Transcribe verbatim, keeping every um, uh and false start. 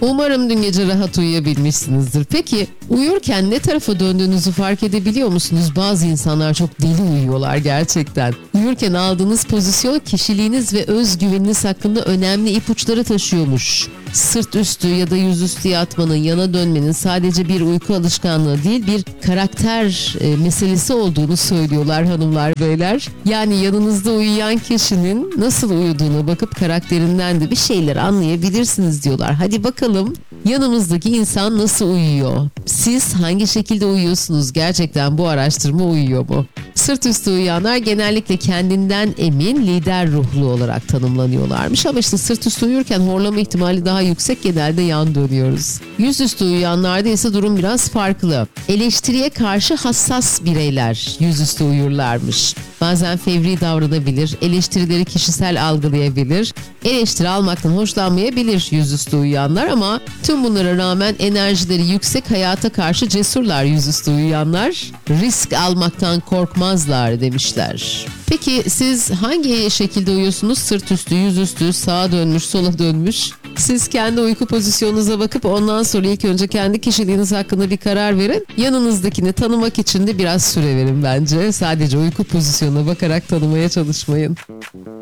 Umarım dün gece rahat uyuyabilmişsinizdir. Peki uyurken ne tarafa döndüğünüzü fark edebiliyor musunuz? Bazı insanlar çok deli uyuyorlar gerçekten. Uyurken aldığınız pozisyon kişiliğiniz ve özgüveniniz hakkında önemli ipuçları taşıyormuş. Sırt üstü ya da yüzüstü yatmanın, yana dönmenin sadece bir uyku alışkanlığı değil, bir karakter e, meselesi olduğunu söylüyorlar hanımlar beyler. Yani yanınızda uyuyan kişinin nasıl uyuduğuna bakıp karakterinden de bir şeyler anlayabilirsiniz diyorlar. Hadi bakalım yanımızdaki insan nasıl uyuyor? Siz hangi şekilde uyuyorsunuz? Gerçekten bu araştırma uyuyor mu? Sırt üstü uyuyanlar genellikle kendinden emin, lider ruhlu olarak tanımlanıyorlarmış. Ama işte sırt üstü uyurken horlama ihtimali daha yüksek, genelde yan dönüyoruz. Yüzüstü uyuyanlarda ise durum biraz farklı. Eleştiriye karşı hassas bireyler yüzüstü uyurlarmış. Bazen fevri davranabilir, eleştirileri kişisel algılayabilir, eleştiri almaktan hoşlanmayabilir yüzüstü uyuyanlar ama tüm bunlara rağmen enerjileri yüksek, hayata karşı cesurlar yüzüstü uyuyanlar. Risk almaktan korkmazlar demişler. Peki siz hangi şekilde uyuyorsunuz? Sırt üstü, yüzüstü, sağa dönmüş, sola dönmüş. Siz kendi uyku pozisyonunuza bakıp ondan sonra ilk önce kendi kişiliğiniz hakkında bir karar verin. Yanınızdakini tanımak için de biraz süre verin bence. Sadece uyku pozisyonuna bakarak tanımaya çalışmayın.